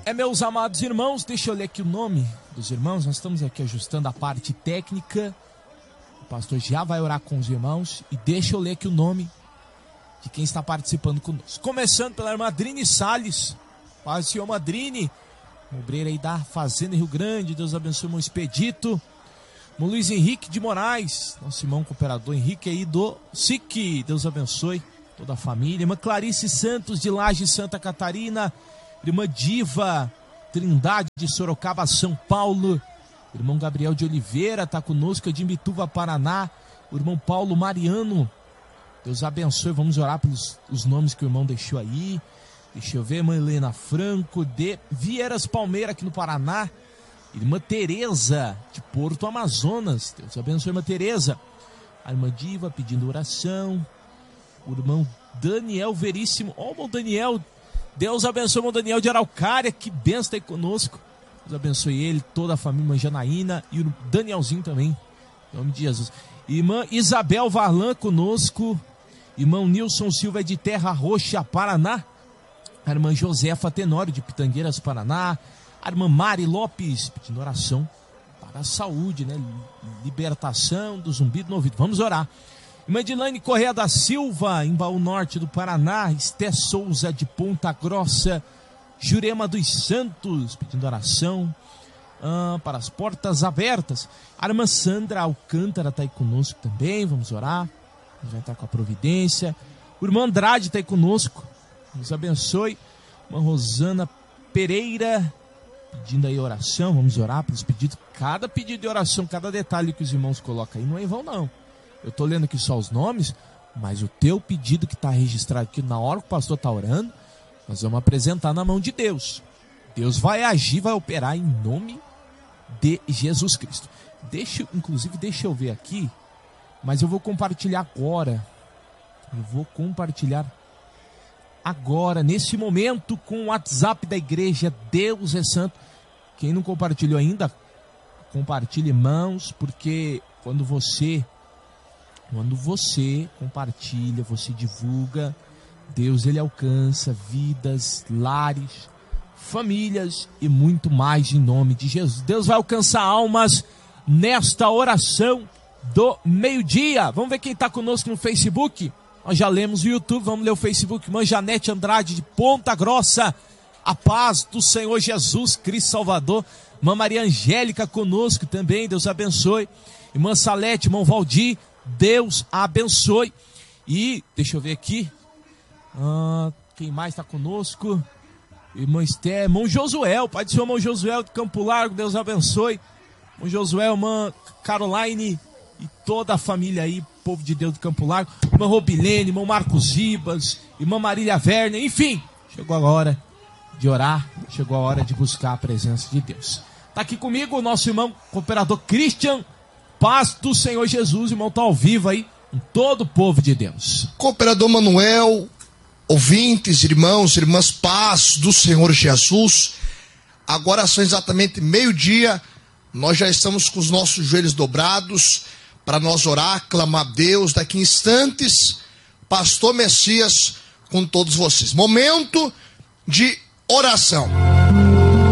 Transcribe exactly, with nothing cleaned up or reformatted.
É, meus amados irmãos, deixa eu ler aqui o nome dos irmãos. Nós estamos aqui ajustando a parte técnica. O pastor já vai orar com os irmãos. E deixa eu ler aqui o nome de quem está participando conosco. Começando pela irmã Adrine Salles. Paz do Senhor, Madrine, obreira aí da Fazenda Rio Grande. Deus abençoe o irmão Expedito. Irmão Luiz Henrique de Moraes, nosso irmão cooperador Henrique aí do S I C. Deus abençoe toda a família. Irmã Clarice Santos de Laje, Santa Catarina. Irmã Diva Trindade de Sorocaba, São Paulo. Irmão Gabriel de Oliveira está conosco, de Imbituva, Paraná. O irmão Paulo Mariano, Deus abençoe. Vamos orar pelos os nomes que o irmão deixou aí. Deixa eu ver, irmã Helena Franco de Vieiras Palmeira, aqui no Paraná. Irmã Tereza de Porto Amazonas, Deus abençoe, irmã Tereza. A irmã Diva pedindo oração. O irmão Daniel Veríssimo, ó, o irmão Daniel, Deus abençoe o irmão Daniel de Araucária, que benção está aí conosco. Deus abençoe ele, toda a família, irmã Janaína e o Danielzinho também, em nome de Jesus. Irmã Isabel Varlan conosco. Irmão Nilson Silva de Terra Roxa, Paraná. A irmã Josefa Tenório de Pitangueiras, Paraná. A irmã Mari Lopes pedindo oração para a saúde, né? Libertação do zumbido no ouvido. Vamos orar. Irmã Dilane Correia da Silva, em Baú Norte do Paraná. Esté Souza de Ponta Grossa. Jurema dos Santos pedindo oração ah, para as portas abertas. A irmã Sandra Alcântara está aí conosco também. Vamos orar. Já está com a providência. O irmão Andrade está aí conosco. Deus abençoe. Irmã Rosana Pereira pedindo aí oração. Vamos orar pelos pedidos. Cada pedido de oração, cada detalhe que os irmãos colocam aí não é em vão, não. Eu estou lendo aqui só os nomes, mas o teu pedido que está registrado aqui na hora que o pastor está orando, nós vamos apresentar na mão de Deus. Deus vai agir, vai operar em nome de Jesus Cristo. Deixa, inclusive, deixa eu ver aqui, mas eu vou compartilhar agora. Eu vou compartilhar agora, nesse momento, com o WhatsApp da igreja. Deus é Santo. Quem não compartilhou ainda, compartilhe, irmãos, porque quando você, quando você compartilha, você divulga, Deus, ele alcança vidas, lares, famílias e muito mais em nome de Jesus. Deus vai alcançar almas nesta oração do meio-dia. Vamos ver quem está conosco no Facebook. Nós já lemos o YouTube, vamos ler o Facebook. Irmã Janete Andrade de Ponta Grossa. A paz do Senhor Jesus Cristo Salvador. Irmã Maria Angélica conosco também, Deus abençoe. Irmã Salete, irmão Valdir, Deus abençoe. E, deixa eu ver aqui, ah, quem mais está conosco? Irmã Esther, irmão Josué, pai do Senhor, irmão Josué de Campo Largo, Deus abençoe. Irmão Josué, irmã Caroline e toda a família aí, povo de Deus de Campo Largo. Irmã Robilene, irmão Marcos Ibas, irmã Marília Werner, enfim, chegou a hora de orar, chegou a hora de buscar a presença de Deus. Está aqui comigo o nosso irmão cooperador Christian. Paz do Senhor Jesus, irmão, está ao vivo aí com todo o povo de Deus. Cooperador Manuel, ouvintes, irmãos, irmãs, paz do Senhor Jesus. Agora são exatamente meio-dia, nós já estamos com os nossos joelhos dobrados para nós orar, clamar a Deus. Daqui a instantes, Pastor Messias com todos vocês. Momento de oração.